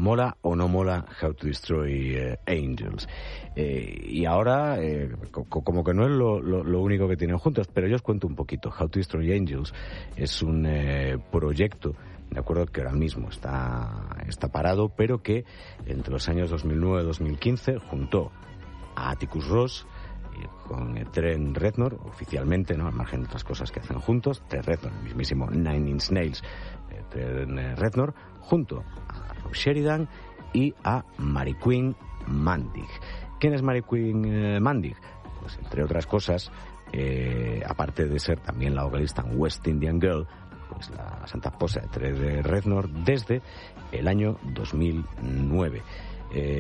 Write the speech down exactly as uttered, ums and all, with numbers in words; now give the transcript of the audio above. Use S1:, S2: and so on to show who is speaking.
S1: ¿mola o no mola How to Destroy eh, Angels? Eh, y ahora, eh, co- como que no es lo, lo, lo único que tienen juntos, pero yo os cuento un poquito. How to Destroy Angels es un eh, proyecto, de acuerdo, que ahora mismo está, está parado, pero que entre los años dos mil nueve y dos mil quince juntó a Atticus Ross con eh, Trent Reznor, oficialmente, ¿no?, al margen de otras cosas que hacen juntos. Trent Reznor, el mismísimo Nine Inch Nails, eh, Trent eh, Reznor, junto a Rob Sheridan y a Mary Queen Mandig. ¿Quién es Mary Queen eh, Mandig? Pues entre otras cosas, eh, aparte de ser también la vocalista en West Indian Girl, pues la santa esposa de Trent Reznor desde el año dos mil nueve. Eh,